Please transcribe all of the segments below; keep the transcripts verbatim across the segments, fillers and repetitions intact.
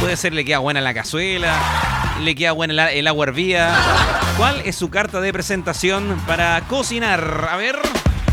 Puede ser le queda buena la cazuela, le queda buena el, el agua hervida. ¿Cuál es su carta de presentación para cocinar? A ver.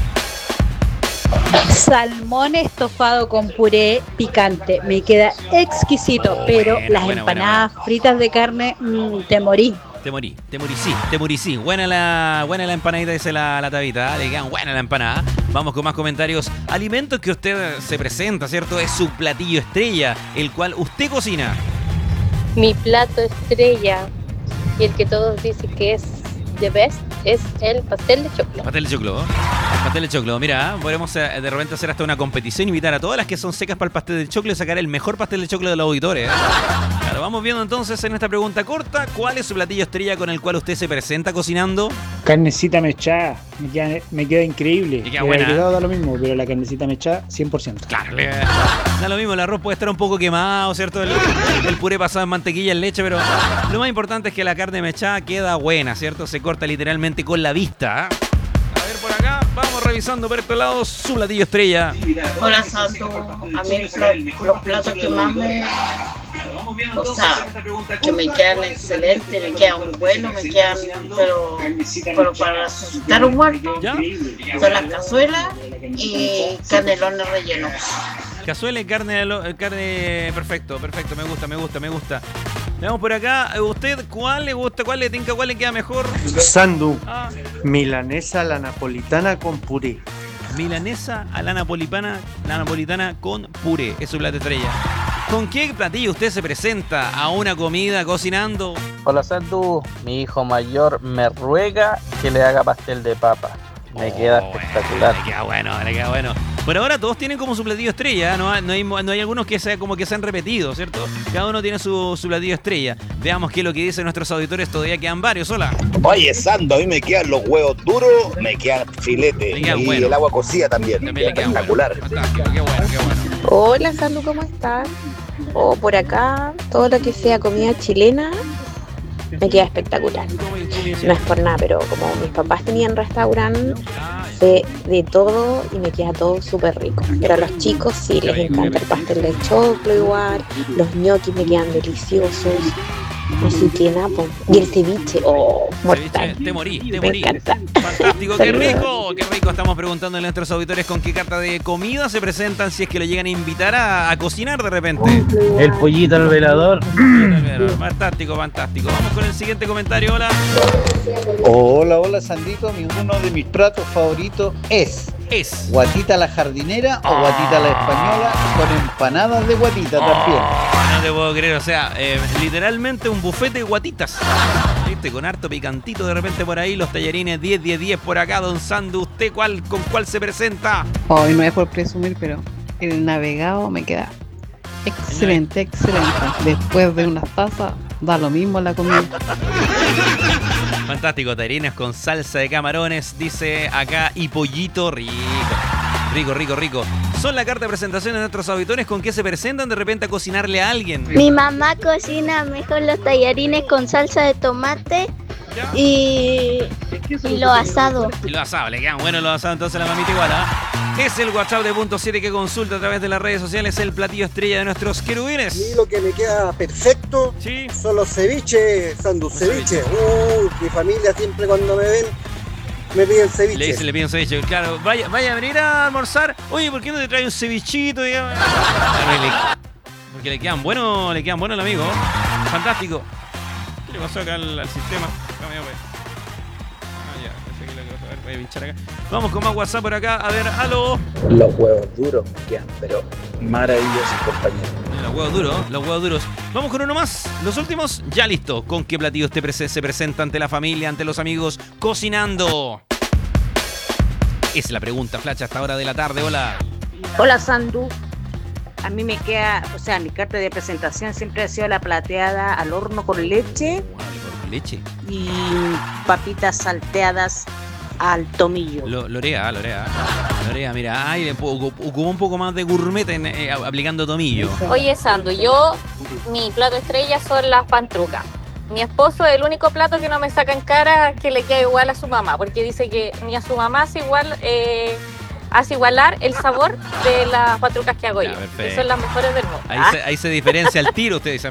Salmón estofado con puré picante. Me queda exquisito, Oh, pero buena, las buena, empanadas buena, buena. fritas de carne, mmm, te morí. Te morí, te morí, sí, te morí, sí. Buena la, buena la empanadita, dice la, la tabita. ¿eh? Le quedan buena la empanada. Vamos con más comentarios. Alimentos que usted se presenta, ¿cierto? Es su platillo estrella, el cual usted cocina. Mi plato estrella y el que todos dicen que es the best es el pastel de choclo. Pastel de choclo. El pastel de choclo. Mira, podemos eh, de repente hacer hasta una competición, invitar a todas las que son secas para el pastel de choclo y sacar el mejor pastel de choclo de los auditores. ¿eh? Claro, vamos viendo entonces en esta pregunta corta, ¿cuál es su platillo estrella con el cual usted se presenta cocinando? Carnecita mechada, me queda, me queda increíble. Y queda El buena. agregado da lo mismo, pero la carnecita mechada, cien por ciento. Claro, le- da lo mismo, el arroz puede estar un poco quemado, ¿cierto? El, el puré pasado en mantequilla, en leche, pero lo más importante es que la carne mechada queda buena, ¿cierto? Se corta literalmente con la vista. ¿eh? A ver por acá, vamos revisando por estos lados su platillo estrella. Hola Santo, a mí lo- los platos que más me, o sea, que me quedan excelentes, me quedan buenos, me quedan, pero, pero para resucitar un muerto, ¿Ya? son las cazuelas y canelones rellenos. Cazuela y carne, de lo- eh, carne, perfecto, perfecto, me gusta, me gusta, me gusta. Veamos por acá, ¿usted cuál le gusta, cuál le tinca, cuál le queda mejor? Sandu, Ah, milanesa a la napolitana con puré. milanesa a la napolitana, la napolitana con puré, es su plato estrella. ¿Con qué platillo usted se presenta a una comida cocinando? Hola Sandu, mi hijo mayor me ruega que le haga pastel de papa. Me Oh, queda bueno, espectacular. le queda bueno, le queda bueno. Por ahora todos tienen como su platillo estrella, ¿eh? no, hay- no, hay, no hay algunos que sea como que se han repetido, ¿cierto? Cada uno tiene su, su platillo estrella. Veamos qué es lo que dicen nuestros auditores, todavía quedan varios, hola. Oye, Sando, a mí me quedan los huevos duros, me quedan filete Le quedan y buenos. el agua cocida también. También le quedan Espectacular. buenos. Fantástico, qué bueno, qué bueno. Hola Sandu, ¿cómo estás? O por acá, todo lo que sea comida chilena me queda espectacular. No es por nada, pero como mis papás tenían restaurante, sé de todo y me queda todo súper rico. Pero a los chicos sí les encanta el pastel de choclo igual, los ñoquis me quedan deliciosos. Así que nada, po. Y el ceviche, oh, mortal. Ceviche, te morí, te Me morí. encanta. Fantástico, qué Saludos. rico, qué rico. Estamos preguntando a nuestros auditores con qué carta de comida se presentan si es que lo llegan a invitar a, a cocinar de repente. El pollito al velador. Fantástico, fantástico. Vamos con el siguiente comentario, hola. Hola, hola Sandito, mi- uno de mis platos favoritos es Es. guatita a la jardinera o Ah. guatita a la española con empanadas de guatita también. Oh, no te puedo creer, o sea, eh, literalmente un buffet de guatitas. ¿Viste? Con harto picantito de repente por ahí, los tallarines diez, diez, diez por acá, don Sandu. ¿Usted cuál, con cuál se presenta? Hoy no es por presumir, pero el navegado me queda excelente, excelente. Después de unas tazas, da lo mismo la comida. Fantástico, tallarines con salsa de camarones, dice acá, y pollito rico. Rico, rico, rico. Son la carta de presentación de nuestros auditores con qué se presentan de repente a cocinarle a alguien. Mi mamá cocina mejor los tallarines con salsa de tomate y, y lo asado. Y los asados, le quedan buenos los asados, entonces la mamita igual, ¿ah? Es el WhatsApp de Punto siete que consulta a través de las redes sociales el platillo estrella de nuestros querubines. Y lo que me queda perfecto ¿Sí? son los ceviches, Sandu, ceviche. Uh, mi familia siempre cuando me ven me piden ceviche. Le dice, le piden ceviche, claro, vaya, vaya a venir a almorzar. Oye, ¿por qué no te trae un cevichito? Digamos? Porque le quedan buenos, le quedan buenos al amigo. Fantástico. ¿Qué le pasó acá al, al sistema? Déjame, pues. Ah, ya, pensé que lo que pasó. A ver, voy a pinchar acá. Vamos con más WhatsApp por acá. A ver, aló. Los huevos duros me quedan, pero maravillosos, compañeros. Los huevos duros, los huevos duros. Vamos con uno más. Los últimos, ya listo. ¿Con qué platillo usted prese- se presenta ante la familia, ante los amigos, cocinando? Es la pregunta, Flash, hasta hora de la tarde. Hola. Hola Sandu, a mí me queda, o sea, mi carta de presentación siempre ha sido la plateada al horno con leche Con leche. y papitas salteadas al tomillo. Lo, Lorea, Lorea. Lorea, mira, ay, le puedo- ocupó un poco más de gourmet en, eh, aplicando tomillo. Oye Sandu, yo, mi plato estrella son las pantrucas. Mi esposo es el único plato que no me saca en cara que le queda igual a su mamá, porque dice que ni a su mamá hace igual, eh, hace igualar el sabor de las pantrucas que hago Ya, yo. perfecto. Y son las mejores del mundo. Ahí, se, ahí se diferencia el tiro, usted dice.